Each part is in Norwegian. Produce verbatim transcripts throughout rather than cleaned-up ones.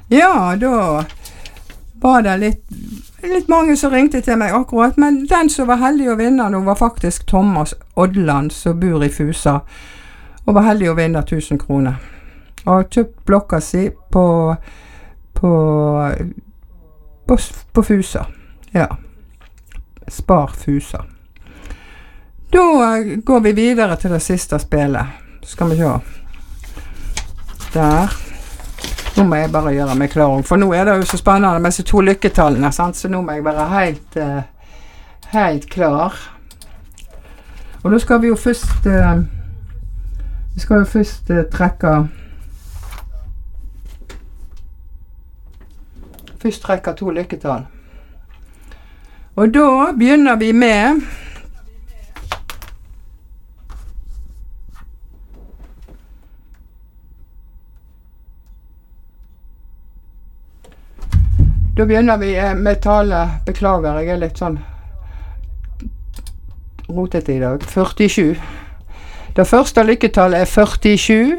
Ja, da var det litt, litt mange som ringte til meg akkurat, men den som var heldig å vinne nå var faktisk Thomas Odland, som bor i Fusa, og var heldig å vinne tusen kroner. Og kjøpt blokka si på, på, på, på Fusa. Ja. Spar Fusa. Da går vi videre til det siste spillet. Skal vi se. Der. Nå må jeg bare gjøre meg klar, for nå er det jo så spennende med disse to lykketallene, sant? Så nå må jeg være helt, uh, helt klar. Og da skal vi jo først, uh, vi skal jo først uh, trekke, først trekke to lykketall. Og da begynner vi med Da begynner vi med tale, beklager, jeg er litt sånn rotet i dag, førtisju. Det første lykketallet er førtisju,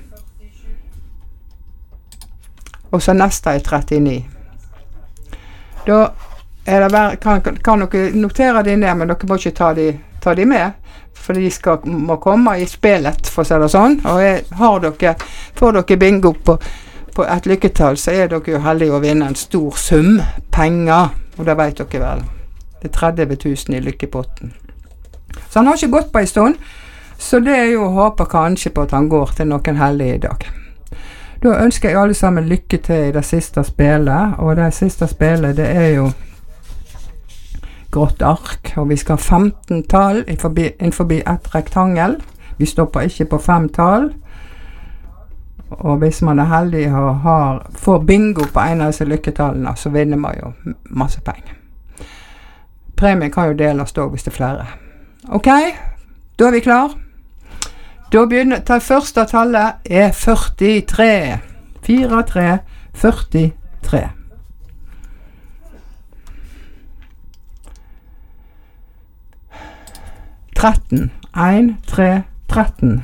og så neste er trettini. Da er det vær, kan, kan dere notere de ned, men dere må ikke ta de, ta de med, for de skal, må komme i spillet, for å si det sånn. Og jeg, har dere, får dere bingo på på et lykketall, så er dere jo heldige å vinne en stor sum penger, og det vet dere vel. Det er tretti tusen i lykkepotten. Så han har ikke gått på en stund, så det er jo å håpe kanskje på at han går til noen heldige i dag. Da ønsker jeg alle sammen lykke til i det siste spillet, og det siste spillet det er jo grått ark, og vi skal ha femten tall innenfor et rektangel. Vi stopper ikke på fem tall. Og hvis man er heldig og har, får bingo på en av disse lykketallene, så vinner man jo masse penger. Premien kan jo deles da hvis det er flere. Ok, da er vi klar. Da begynner, det første tallet er førtitre. fire, tre, førtitre. tretten. en, tre, tretten.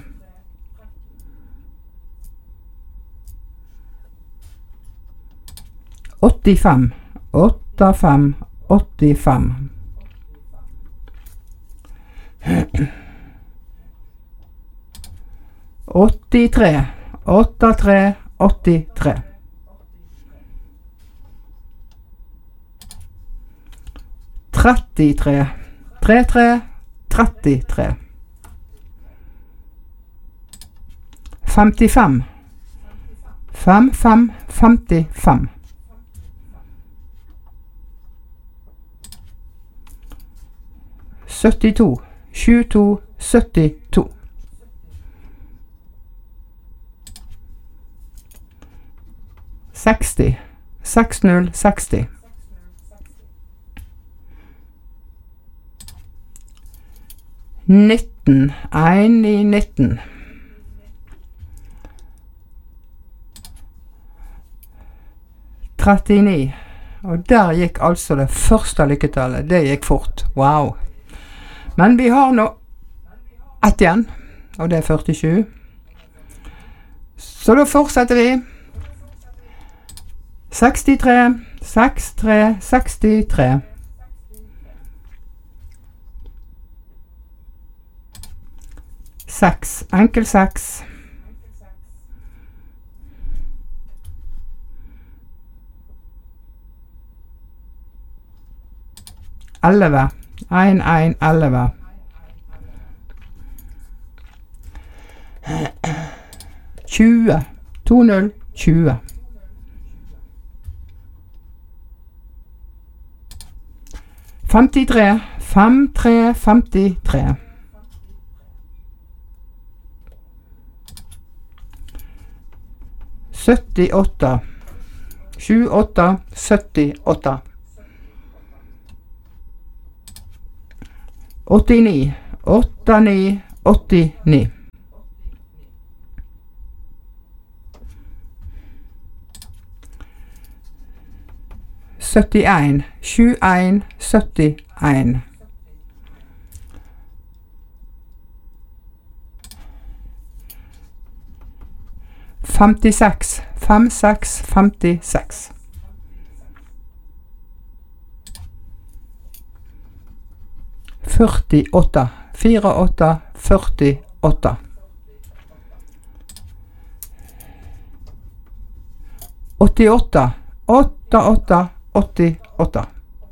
åttifem, åtte, fem, åttifem. åttitre, åtte, tre, åttitre. trettitre, tre, tre, trettitre. femtifem, fem, fem, femtifem. syttito, sju, to, syttito. seksti, seks, null, seksti. nitten, en i nitten. trettini, og der gikk altså det første lykketallet, det gikk fort, wow. Men vi har nå ett igjen, og det er førtisju. Så da fortsetter vi. sekstitre, seks, tre, sekstitre. seks, enkel seks. elleve, en, en, elleve. tjue, to, null, tjue. femtitre, fem, tre, femtitre. syttiåtte, sju, åtte, syttiåtte. åttini, åtte, ni, åttini. syttien, sju, en, syttien. femtiseks, fem seks femtiseks. førtiåtte, fire åtte førtiåtte. åttiåtte, åtte åtte åttiåtte.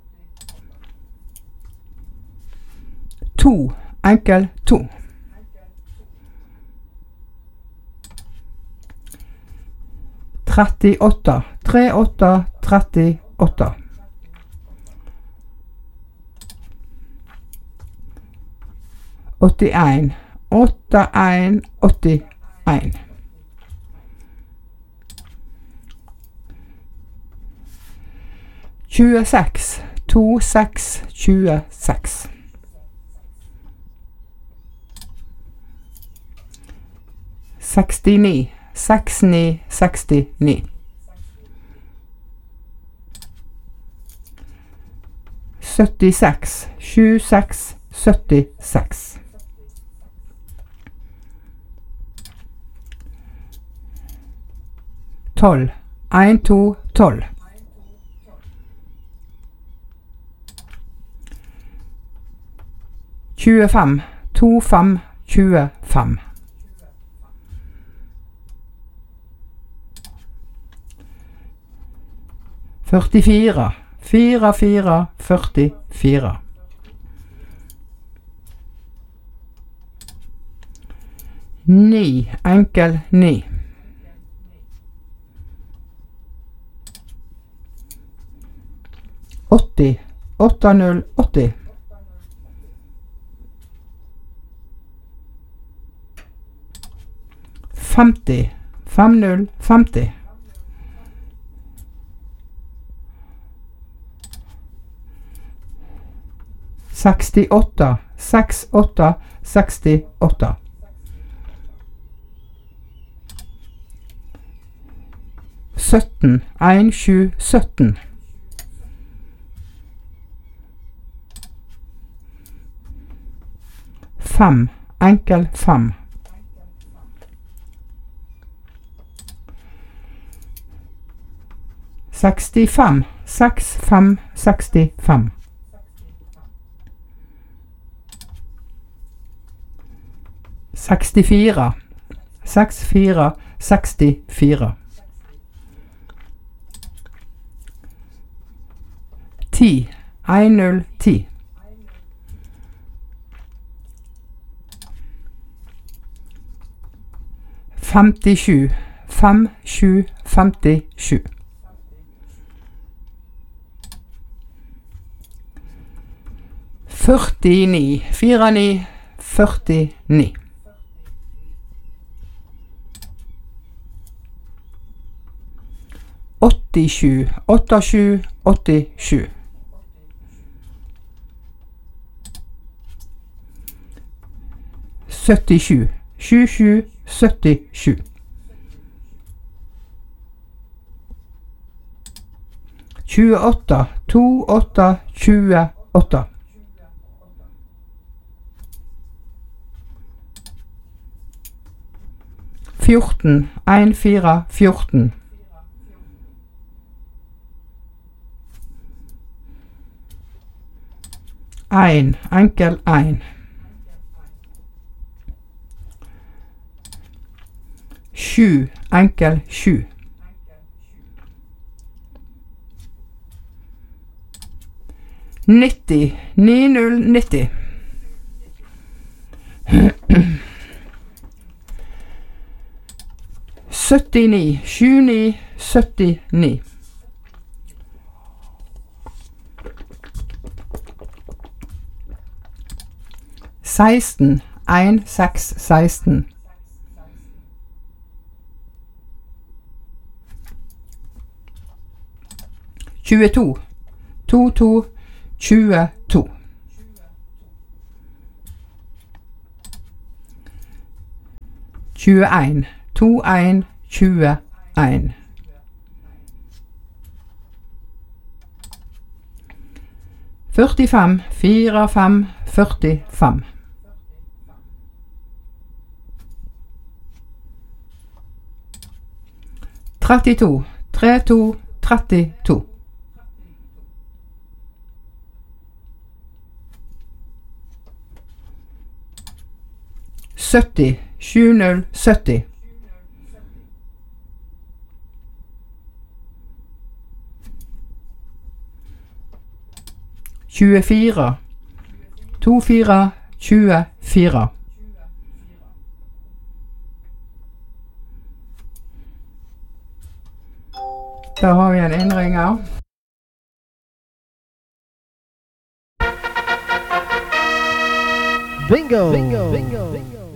To, enkel to. trettiåtte, tre åtte trettiåtte. åttien, åtte en åttien. tjueseks, to seks tjueseks. sekstini, seks ni sekstini. syttiseks, sju seks syttiseks. tolv, en to tolv. tjuefem, to fem tjuefem. førtifire, fire fire førtifire. Ni, enkel ni. åtti, åtte null åtti. femti, fem null femti. sekstiåtte, seks åtte sekstiåtte. sytten, en sju sytten. Fem, enkel fem. sekstifem, seks fem sekstifem. sekstifire, seks fire sekstifire. ti, en null ti. femtisju, fem sju femtisju. førtini, fire ni førtini. åttisju, åtte sju åttisju. syttisju, sju sju syttisju. tjueåtte, to åtte tjueåtte. fjorten, en fire fjorten. En, enkel en. Sju, enkel sju. nitti, ni null nitti. syttini, sju ni syttini. seksten, en seks seksten. tjueto, to to tjueto. tjueen, to en tjueen. førtifem, fire fem førtifem. trettito. tre to trettito. sytti. sju null sytti. tjuefire. to fire tjuefire. Da har vi en innringer. Bingo! Bingo! Bingo! Bingo!